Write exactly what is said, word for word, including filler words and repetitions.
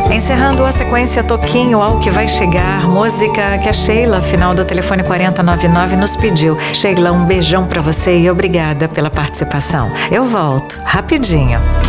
Encerrando a sequência Toquinho ao que vai chegar, música que a Sheila, final do telefone quarenta noventa e nove, nos pediu. Sheila, um beijão pra você e obrigada pela participação. Eu volto rapidinho.